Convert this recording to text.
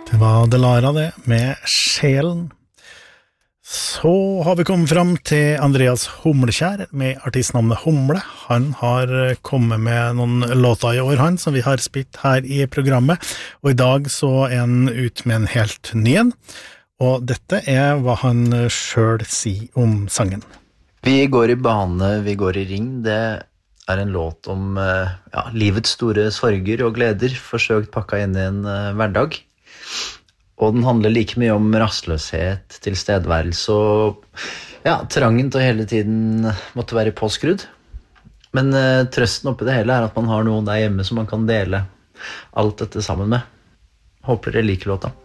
Det var Delara det, med Sjelen. Så har vi kommet fram til Andreas Humlekjær med artistnavnet Humle. Han har kommet med noen låter i år, som vi har spilt her i programmet. Og i dag så er han ut med en helt ny en. Og dette er hva han selv sier om sangen. Vi går i bane, vi går i ring. Det er en låt om livets store sorger og gleder, forsøkt pakket inn i en hverdag. Og den handler like mye om rastløshet, tilstedeværelse og trangen til å hele tiden måtte være påskrudd. Men trøsten oppi det hele er at man har noen der hjemme som man kan dele alt dette sammen med. Håper dere liker låta.